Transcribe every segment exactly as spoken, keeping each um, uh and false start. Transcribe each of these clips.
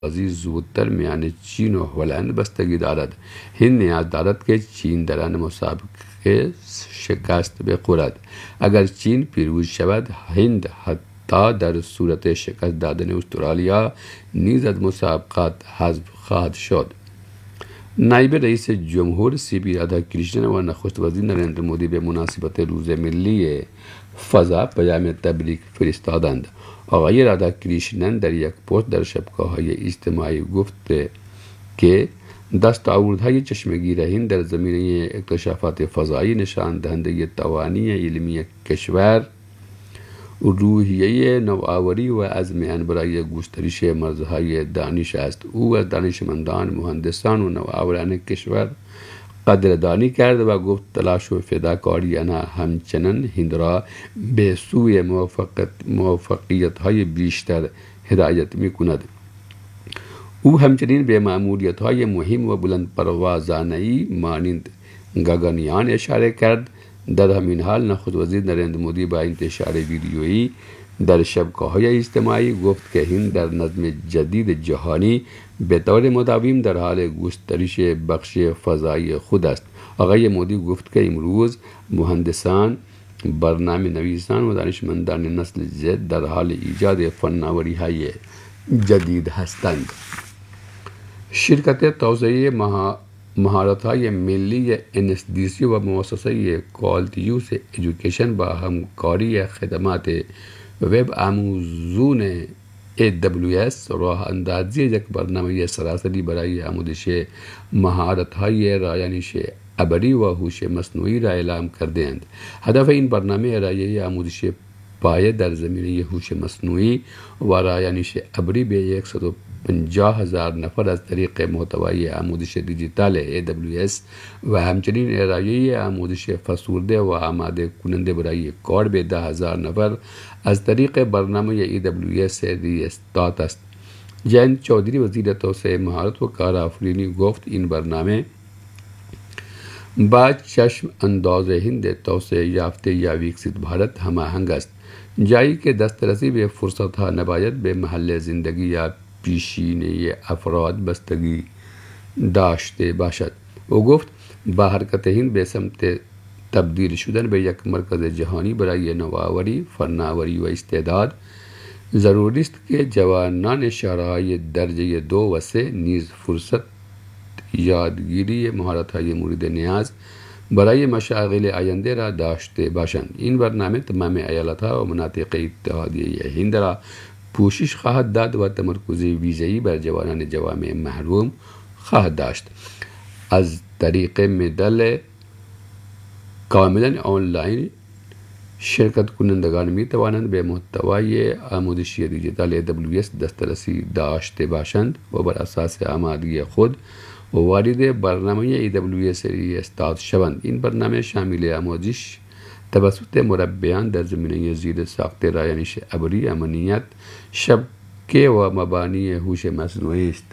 بازی زودتر میان چین و هلند بستگی دارد. هند نیاز دارد که چین در آن مسابقه شکست بخورد. اگر چین پیروز شود، هند حتی در صورت شکست دادن استرالیا نیز از مسابقات حذف خواهد شد. نایب رئیس جمهور سی پی رادھاکرشنن و نخست وزیر نریندر مودی به مناسبت روز ملی فضا پیام تبریک فرستادند. آقای رادھاکرشنن در یک پست در شبکه‌های اجتماعی گفت که دستاوردهای چشمگیر هند در زمینه اکتشافات فضایی نشان دهنده توانایی علمی کشور، روحیه نوآوری و عزم آن برای گسترش مرزهای دانش است. او از دانشمندان، مهندسان و نوآوران کشور قدردانی کرد و گفت تلاش و فداکاری آنها همچنان هند را به سوی موفقیت‌های بیشتر هدایت می‌کند. او همچنین به مأموریت‌های مهم و بلند پروازانه‌ای مانند گگنیان اشاره کرد. در همین حال نخست وزیر نریندر مودی با انتشار ویدیویی در شبکه‌های اجتماعی گفت که هند در نظم جدید جهانی به طور مداوم در حال گسترش بخش فضایی خود است. آقای مودی گفت که امروز مهندسان، برنامه نویسان و دانشمندان نسل زد در حال ایجاد فناوری‌های جدید هستند. شرکت توسعه مها مهارت‌های ملی ان اس دی سی و مؤسسه کالتیوس ایژوکیشن با همکاری خدمات وب آموزون ای دبلیو اس راه اندازی یک برنامه سراسری برای آموزش مهارت‌های رایانش ابری و هوش مصنوعی را اعلام کرده‌اند. هدف این برنامه ارائه آموزش پایه در زمینه هوش مصنوعی و رایانش ابری به صد و پنجاه هزار نفر از طریق محتوای آموزش دیجیتال ای دبلیو اس و همچنین ارائه آموزش فسرده و آماده کننده برای کار به ده هزار نفر از طریق برنامه ای دبلیو اس ریستارت است. جینت چودھری وزیر توسعه مهارت و کارآفرینی گفت این برنامه با چشم انداز هند توسعه یافته یا ویکسیت بھارت هماهنگ است، جایی که دسترسی به فرصت‌ها نباید به محل زندگی یا پیشینه افراد بستگی داشته باشد. او گفت با حرکت هند به سمت تبدیل شدن به یک مرکز جهانی برای نوآوری، فناوری و استعداد، ضروری است که جوانان شهرهای درجه دو و سه نیز فرصت یادگیری مهارت‌های مورد نیاز برای مشاغل آینده را داشته باشند. این برنامه تمام ایالت‌ها و مناطق اتحادیه هند را پوشش خواهد داد و تمرکز ویژه‌ای بر جوانان جوامع محروم خواهد داشت. از طریق مدل کاملا آنلاین شرکت کنندگان می توانند به محتوای آموزشی دیجیتال ای دبلیو اس دسترسی داشته باشند و بر اساس آمادگی خود وارد برنامه ای دبلیو اس ریستارت شوند. این برنامه شامل آموزش توسط مربیان در زمینه زیر ساخت رایانش ابری، امنیت شبکه و مبانی هوش مصنوعی است.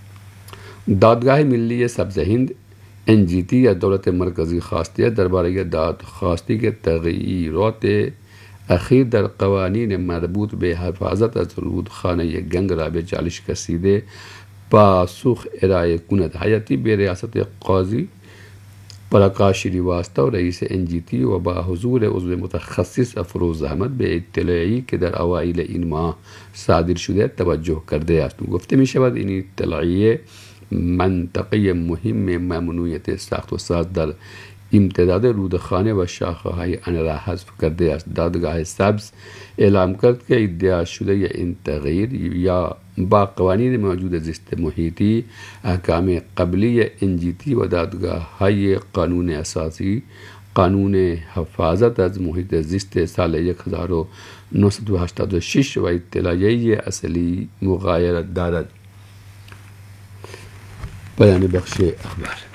دادگاه ملی سبز هند ان جی تی یا دولت مرکزی خواسته درباره دادخواستی که تغییرات اخیر در قوانین مربوط به حفاظت از رودخانه گنگ را به چالش کشیده پاسخ ارائه کند. هیئتی به ریاست قاضی پراکاش شریواستو رئیس ان جی تی و با حضور عضو متخصص افروز احمد به اطلاعی که در اوایل این ماه صادر شده توجه کرده است. گفته می شود این اطلاعیه منطقه مهم ممنوعیت ساخت و ساز در امتداد رودخانه و شاخه‌های آن را حذف کرده است. دادگاه سبز اعلام کرد که ادعا شده این تغییر یا با قوانین موجود زیست محیطی، احکام قبلی ان جی تی و دادگاه‌های قانون اساسی، قانون حفاظت از محیط زیست سال هزار و نهصد و هشتاد و شش و اطلاعیه اصلی مغایرت دارد. بیان بخش اخبار.